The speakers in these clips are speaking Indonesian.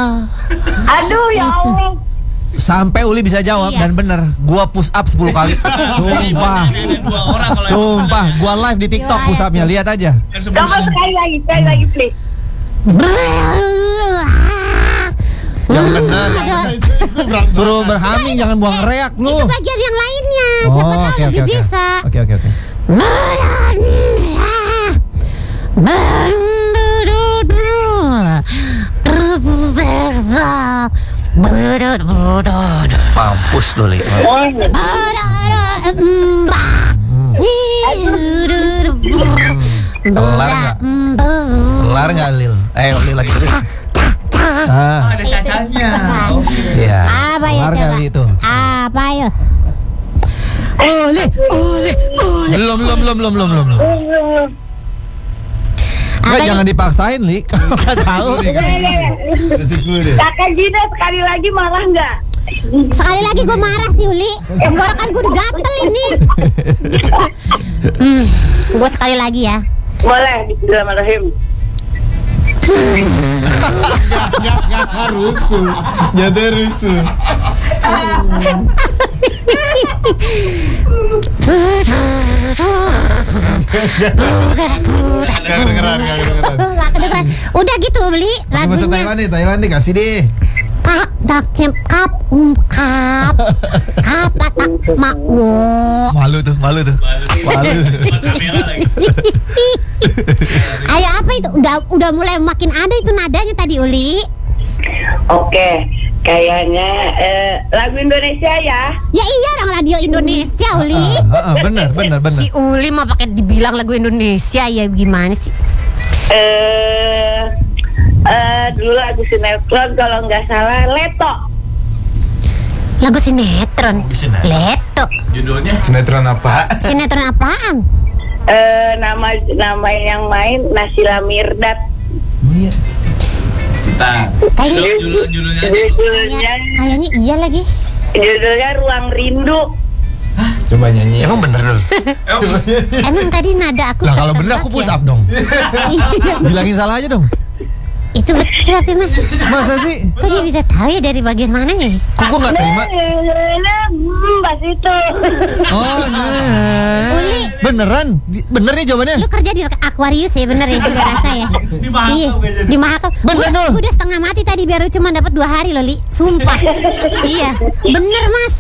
Aduh ya Allah. Sampai Uli bisa jawab dan bener. Gua push up 10 kali. Sumpah. Sumpah, gua live di TikTok push upnya. Lihat aja. Coba sekali lagi please. Yang bener. Suruh berhaming, jangan buang reak lu. Itu bagian yang lainnya. Siapa tahu lebih bisa. Oke. Mampus lu, Li. Kelar nggak, Lil? Lil lagi. Ada cacanya. Iya. Apa ya coba? Itu. Apa ya? Oli. Belum. Nggak, jangan dipaksain, Li. Kalau nggak tahu. Kasih clue deh. Kakak Gina sekali lagi marah nggak? Sekali lagi gue marah sih Uli. Tenggorokan gue udah gatel ini. Gue sekali lagi ya. Boleh, bismillahirrahmanirrahim. Nggak rusuh. Nyata rusuh. Gak kedengeran. Udah gitu Uli Bahasa lagunya. Thailand nih kasih deh. Kap mak Malu tuh. Ayo apa itu? Udah mulai makin ada itu nadanya tadi Uli. Oke, kayaknya lagu Indonesia ya. Ya iya orang radio Indonesia Uli. Bener. Si Uli mah pakai dibilang lagu Indonesia ya gimana sih? Dulu lagu sinetron kalau nggak salah Leto. Lagu sinetron. Leto. Judulnya sinetron apa? Sinetron apaan? Nama yang main Naysila Mirdad. Iya. Kayaknya Judulnya iya lagi. Judulnya Ruang Rindu. Coba nyanyi. Emang bener dong? Emang tadi nada aku. Lah kalau bener aku push up dong. Bilangin salah aja dong. Itu betul tapi Mas. Masa sih? Kok dia bisa tahu ya dari bagian mana nih? Kok gue nggak terima? Pas itu. Oh, nah. Uli. Beneran? Bener nih jawabannya? Lu kerja di Aquarius ya bener ya? Gue rasa ya. Iya. Di Mahakam. Bener dong. Gue udah setengah mati tadi biar lu cuma dapat 2 hari loh Li. Sumpah. Iya. Bener Mas.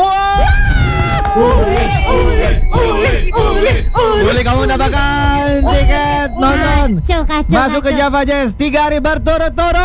Uli, kamu mendapatkan tiket nonton. Kacau. Masuk ke Java Jazz 3 hari berturut-turut.